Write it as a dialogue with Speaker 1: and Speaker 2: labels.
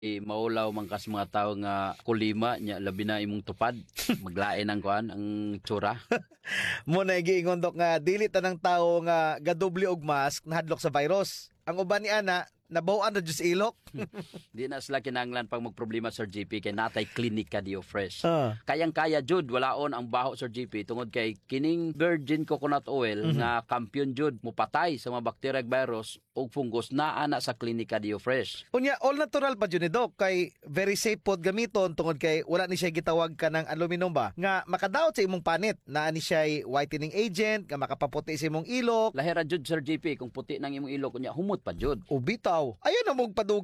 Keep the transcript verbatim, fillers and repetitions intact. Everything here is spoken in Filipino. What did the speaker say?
Speaker 1: Eh, maulaw man kas mga tao nga kulima nya labi na imong tupad. Maglain ang kuan ang tsura.
Speaker 2: Mo na giingon dok nga dili tanang tawo nga gadoble og mask nahadlok sa virus. Ang uban ni ana nabaw-an na jud ilok.
Speaker 1: Di na sila kinahanglan pag magproblema Sir G P kay natay klinika Dio Fresh.
Speaker 2: Ah.
Speaker 1: Kayang-kaya jud walaon ang baho Sir G P tungod kay kining virgin coconut oil
Speaker 2: Mhm.
Speaker 1: nga kampiyon jud mupatay sa mga bacteria ug virus ug fungus naa na sa klinika Dio Fresh.
Speaker 2: Unya all natural pa jud ni dok kay very safe pod gamiton tungod kay wala ni siya gitawag ka ng aluminum ba nga makadaot sa imong panit naa ni siya whitening agent nga makapaputi sa imong ilok.
Speaker 1: Lahira jud Sir G P kung puti nang imong ilok unya humot pa jud.
Speaker 2: O bitaw, ayaw na mong padug